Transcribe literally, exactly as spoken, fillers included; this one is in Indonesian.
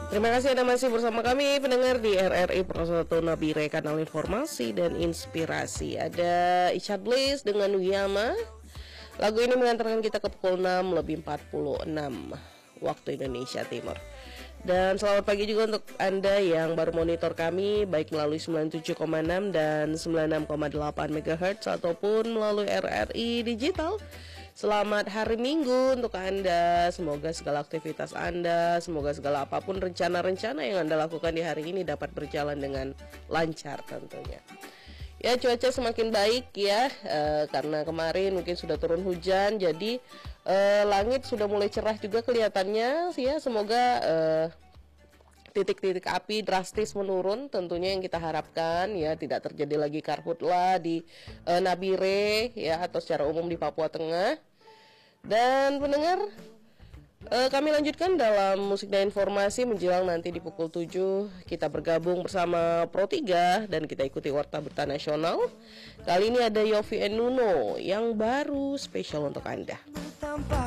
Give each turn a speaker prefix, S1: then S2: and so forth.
S1: Terima kasih Anda masih bersama kami pendengar di R R I Persatu Nabire, kanal informasi dan inspirasi. Ada Isyad Bliss dengan Wiyama. Lagu ini mengantarkan kita ke pukul enam lebih empat puluh enam waktu Indonesia Timur. Dan selamat pagi juga untuk Anda yang baru monitor kami baik melalui sembilan puluh tujuh koma enam dan sembilan puluh enam koma delapan megahertz ataupun melalui R R I Digital. Selamat hari Minggu untuk Anda. Semoga segala aktivitas Anda, semoga segala apapun rencana-rencana yang Anda lakukan di hari ini dapat berjalan dengan lancar tentunya. Ya, cuaca semakin baik ya, e, karena kemarin mungkin sudah turun hujan, jadi e, langit sudah mulai cerah juga kelihatannya. Ya, semoga e, titik-titik api drastis menurun, tentunya yang kita harapkan ya, tidak terjadi lagi karhutlah di e, Nabire ya, atau secara umum di Papua Tengah. Dan pendengar, e, kami lanjutkan dalam musik dan informasi menjelang nanti di pukul tujuh. Kita bergabung bersama Pro tiga dan kita ikuti Warta Berita Nasional. Kali ini ada Yofi and Nuno yang baru spesial untuk Anda.